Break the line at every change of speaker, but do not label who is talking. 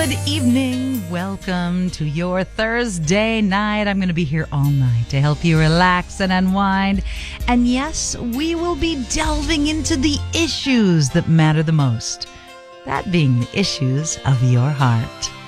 Good evening. Welcome to your Thursday night. I'm going to be here all night to help you relax and unwind. And yes, we will be delving into the issues that matter the most. That being the issues of your heart.